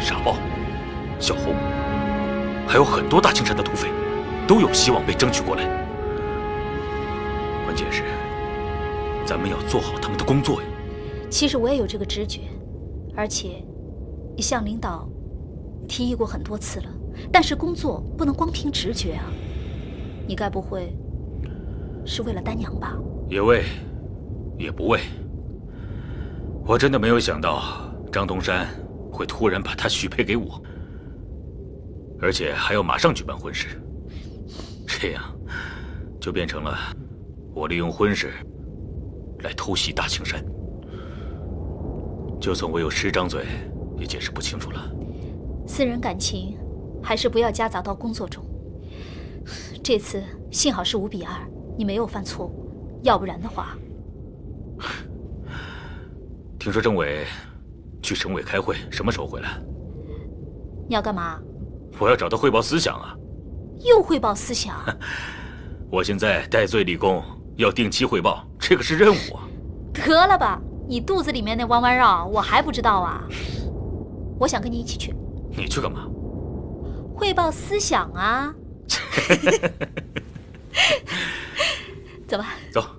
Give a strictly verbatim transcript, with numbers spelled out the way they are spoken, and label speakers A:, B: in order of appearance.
A: 傻豹、小红，还有很多大青山的土匪，都有希望被争取过来。关键是，咱们要做好他们的工作呀。
B: 其实我也有这个直觉，而且也向领导提议过很多次了。但是工作不能光凭直觉啊！你该不会是为了丹娘吧？
A: 也为，也不为。我真的没有想到张东山会突然把她许配给我，而且还要马上举办婚事。这样就变成了我利用婚事来偷袭大青山。就算我有十张嘴，也解释不清楚了。
B: 私人感情还是不要夹杂到工作中。这次幸好是五比二，你没有犯错误，要不然的话……
A: 听说政委去省委开会，什么时候回来？
B: 你要干嘛？
A: 我要找他汇报思想啊。
B: 又汇报思想？
A: 我现在戴罪立功，要定期汇报，这个是任务啊。
B: 得了吧，你肚子里面那弯弯绕我还不知道啊。我想跟你一起去。
A: 你去干嘛？
B: 汇报思想啊。走吧。
A: 走。